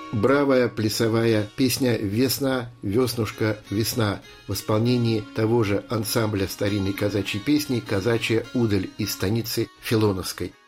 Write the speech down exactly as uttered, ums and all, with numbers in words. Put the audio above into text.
бравая плясовая песня «Весна, веснушка, весна» в исполнении того же ансамбля старинной казачьей песни «Казачья удаль» из станицы Филоновской.